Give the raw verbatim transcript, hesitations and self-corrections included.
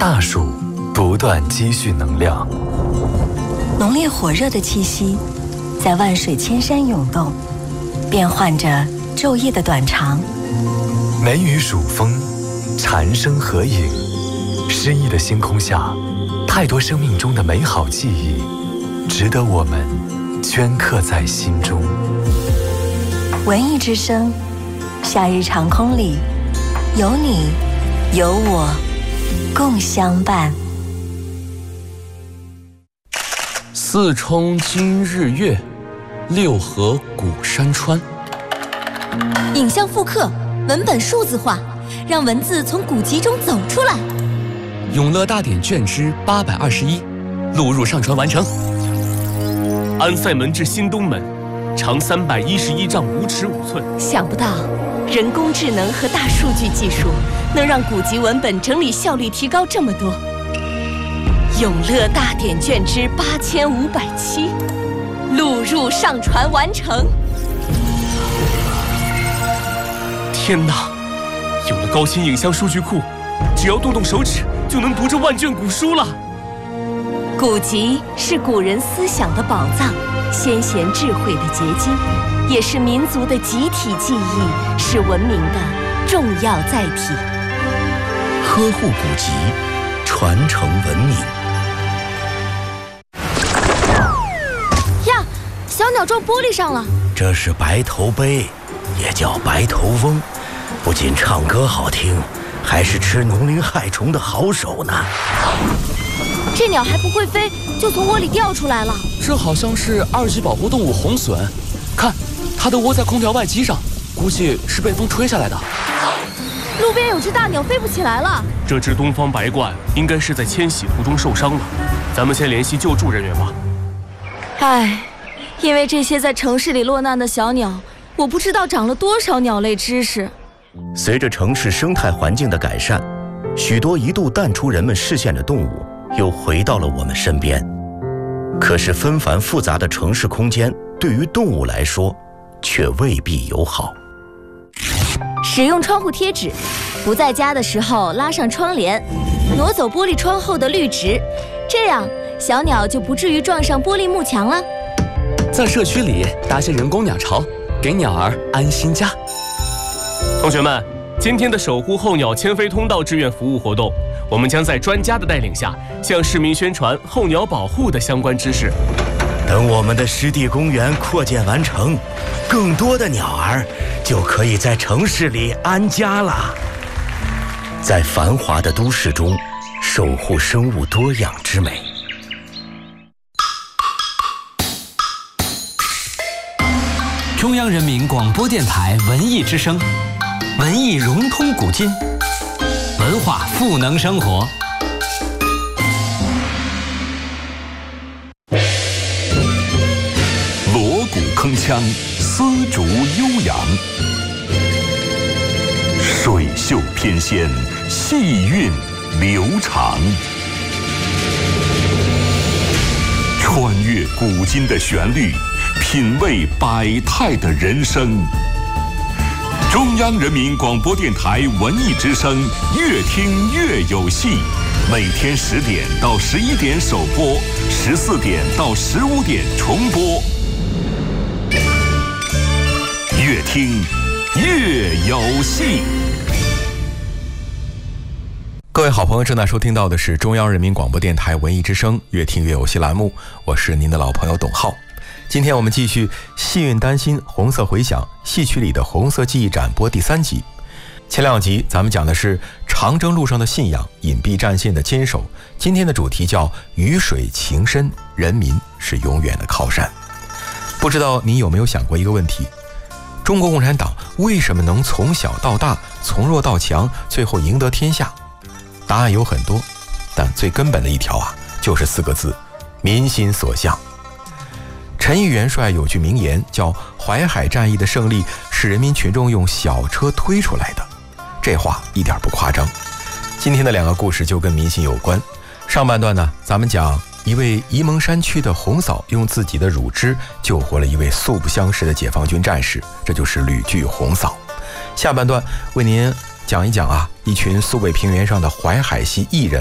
大树不断积蓄能量。 浓烈火热的气息在万水千山涌动，变换着昼夜的短长。 梅雨数风，蝉声合影，诗意的星空下，太多生命中的美好记忆值得我们镌刻在心中。 文艺之声，夏日长空里有你有我共相伴。 四冲今日月，六合古山川。 影像复刻，文本数字化，让文字从古籍中走出来。 永乐大典卷之八百二十一，录入上传完成。 安塞门至新东门，长三百一十一丈五尺五寸。 想不到，人工智能和大数据技术能让古籍文本整理效率提高这么多。永乐大典卷之八千五百七，录入上传完成。 天哪！有了高清影像数据库，只要动动手指就能读这万卷古书了。 古籍是古人思想的宝藏，先贤智慧的结晶，也是民族的集体记忆，是文明的重要载体。 呵护古籍，传承文明。 呀，小鸟撞玻璃上了。 这是白头鹎，也叫白头翁，不仅唱歌好听，还是吃农灵害虫的好手呢。 这鸟还不会飞，就从窝里掉出来了。 这好像是二级保护动物红隼，看，它都窝在空调外机上，估计是被风吹下来的。 路边有只大鸟飞不起来了。 这只东方白鹳应该是在迁徙途中受伤了，咱们先联系救助人员吧。 唉，因为这些在城市里落难的小鸟，我不知道长了多少鸟类知识。 随着城市生态环境的改善，许多一度淡出人们视线的动物又回到了我们身边。可是纷繁复杂的城市空间对于动物来说却未必友好。 使用窗户贴纸，不在家的时候拉上窗帘，挪走玻璃窗后的绿植，这样小鸟就不至于撞上玻璃幕墙了。 在社区里搭些人工鸟巢，给鸟儿安心家。 同学们，今天的守护候鸟迁飞通道志愿服务活动，我们将在专家的带领下，向市民宣传候鸟保护的相关知识。 等我们的湿地公园扩建完成，更多的鸟儿就可以在城市里安家了。在繁华的都市中，守护生物多样之美。 中央人民广播电台文艺之声，文艺融通古今，文化赋能生活。 锣鼓铿锵，丝竹悠扬，水袖翩跹，细韵流长。穿越古今的旋律，品味百态的人生。中央人民广播电台文艺之声，越听越有戏。每天十点到十一点首播，十四点到十五点重播。越听越有戏。 各位好朋友，正在收听到的是中央人民广播电台文艺之声越听越有戏栏目，我是您的老朋友董浩。今天我们继续戏韵丹心红色回响戏曲里的红色记忆展播第三集。前两集咱们讲的是长征路上的信仰，隐蔽战线的坚守，今天的主题叫鱼水情深，人民是永远的靠山。不知道你有没有想过一个问题，中国共产党为什么能从小到大，从弱到强，最后赢得天下？答案有很多，但最根本的一条啊，就是四个字：民心所向。陈毅元帅有句名言叫淮海战役的胜利是人民群众用小车推出来的，这话一点不夸张。今天的两个故事就跟民心有关。上半段呢，咱们讲一位沂蒙山区的红嫂用自己的乳汁救活了一位素不相识的解放军战士，这就是吕剧红嫂。下半段为您讲一讲啊，一群苏北平原上的淮海系艺人